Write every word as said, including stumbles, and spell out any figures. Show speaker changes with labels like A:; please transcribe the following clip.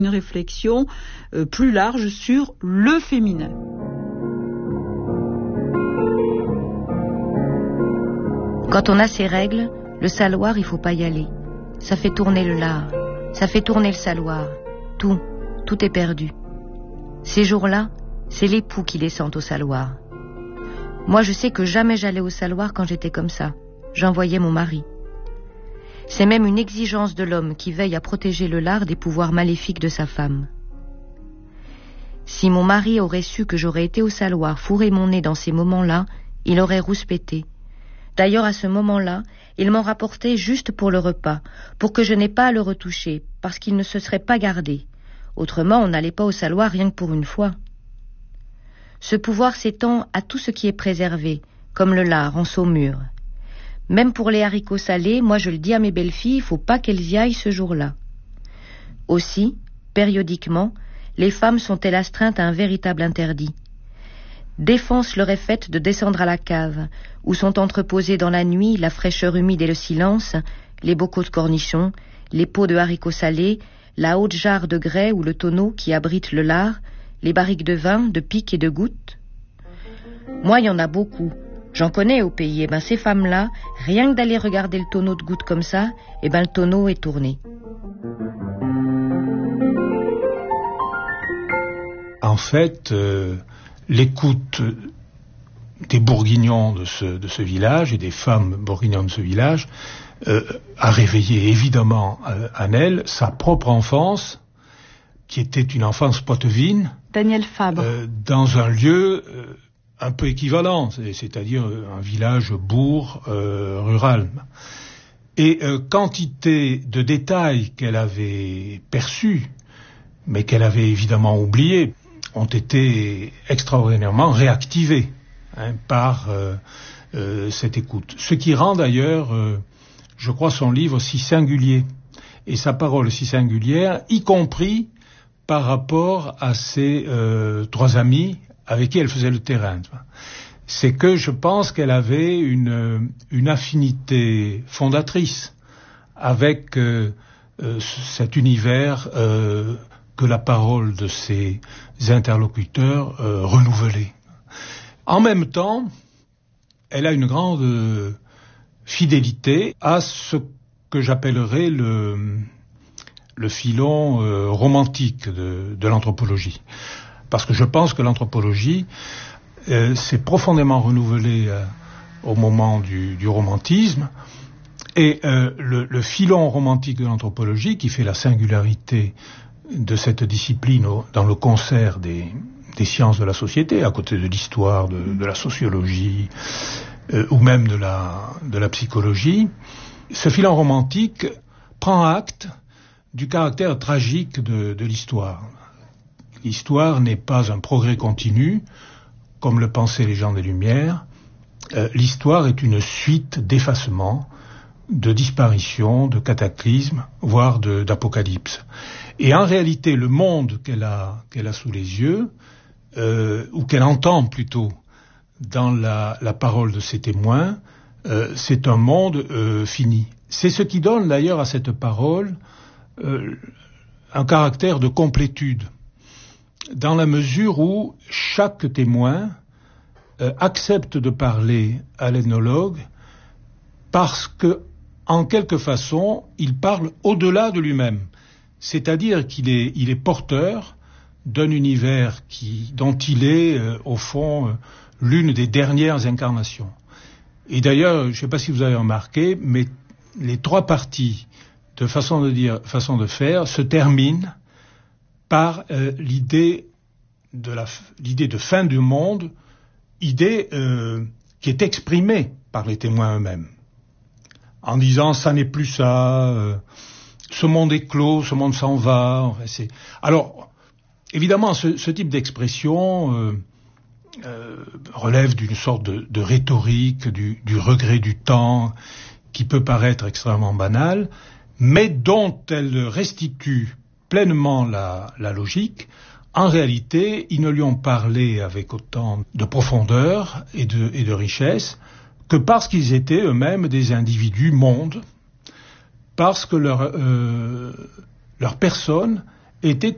A: une réflexion euh, plus large sur le féminin.
B: Quand on a ses règles, le saloir, il faut pas y aller. Ça fait tourner le lard, ça fait tourner le saloir. Tout, tout est perdu. Ces jours-là, c'est l'époux qui descend au saloir. Moi, je sais que jamais j'allais au saloir quand j'étais comme ça. J'envoyais mon mari. C'est même une exigence de l'homme qui veille à protéger le lard des pouvoirs maléfiques de sa femme. Si mon mari aurait su que j'aurais été au saloir fourrer mon nez dans ces moments-là, il aurait rouspété. D'ailleurs, à ce moment-là, il m'en rapportait juste pour le repas, pour que je n'aie pas à le retoucher, parce qu'il ne se serait pas gardé. Autrement, on n'allait pas au saloir rien que pour une fois. Ce pouvoir s'étend à tout ce qui est préservé, comme le lard en saumure. Même pour les haricots salés, moi je le dis à mes belles-filles, il ne faut pas qu'elles y aillent ce jour-là. Aussi, périodiquement, les femmes sont-elles astreintes à un véritable interdit. Défense leur est faite de descendre à la cave, où sont entreposés dans la nuit la fraîcheur humide et le silence, les bocaux de cornichons, les pots de haricots salés, la haute jarre de grès ou le tonneau qui abrite le lard, les barriques de vin, de piques et de gouttes. Moi, il y en a beaucoup. J'en connais au pays. Et ben ces femmes-là, rien que d'aller regarder le tonneau de gouttes comme ça, et ben le tonneau est tourné.
C: En fait, euh, l'écoute des bourguignons de ce, de ce village et des femmes bourguignonnes de ce village euh, a réveillé évidemment euh, en elle sa propre enfance, qui était une enfance poitevine.
A: Daniel Fabre.
C: Euh, dans un lieu euh, un peu équivalent, c'est-à-dire un village bourg euh, rural. Et euh, quantité de détails qu'elle avait perçus, mais qu'elle avait évidemment oubliés, ont été extraordinairement réactivés hein, par euh, euh, cette écoute. Ce qui rend d'ailleurs, euh, je crois, son livre si singulier et sa parole si singulière, y compris par rapport à ses euh, trois amis avec qui elle faisait le terrain. C'est que je pense qu'elle avait une, une affinité fondatrice avec euh, euh, cet univers euh, que la parole de ses interlocuteurs euh, renouvelait. En même temps, elle a une grande euh, fidélité à ce que j'appellerais le, le filon euh, romantique de, de l'anthropologie. Parce que je pense que l'anthropologie euh, s'est profondément renouvelée euh, au moment du, du romantisme. Et euh, le, le filon romantique de l'anthropologie, qui fait la singularité de cette discipline au, dans le concert des, des sciences de la société, à côté de l'histoire, de, de la sociologie, euh, ou même de la, de la psychologie, ce filon romantique prend acte du caractère tragique de, de l'histoire. L'histoire n'est pas un progrès continu, comme le pensaient les gens des Lumières. Euh, l'histoire est une suite d'effacements, de disparitions, de cataclysmes, voire de, d'apocalypse. Et en réalité, le monde qu'elle a, qu'elle a sous les yeux, euh, ou qu'elle entend plutôt dans la, la parole de ses témoins, euh, c'est un monde euh, fini. C'est ce qui donne d'ailleurs à cette parole euh, un caractère de complétude, dans la mesure où chaque témoin euh, accepte de parler à l'ethnologue parce que, en quelque façon, il parle au-delà de lui-même. C'est-à-dire qu'il est, il est porteur d'un univers qui, dont il est, euh, au fond, euh, l'une des dernières incarnations. Et d'ailleurs, je ne sais pas si vous avez remarqué, mais les trois parties de façon de dire, façon de faire, se terminent par euh, l'idée de la l'idée de fin du monde, idée euh, qui est exprimée par les témoins eux-mêmes, en disant ça n'est plus ça, euh, ce monde est clos, ce monde s'en va. Enfin, c'est... Alors, évidemment, ce, ce type d'expression euh, euh, relève d'une sorte de, de rhétorique, du, du regret du temps, qui peut paraître extrêmement banal, mais dont elle restitue pleinement la, la logique. En réalité, ils ne lui ont parlé avec autant de profondeur et de, et de richesse que parce qu'ils étaient eux-mêmes des individus mondes, parce que leur, euh, leur personne était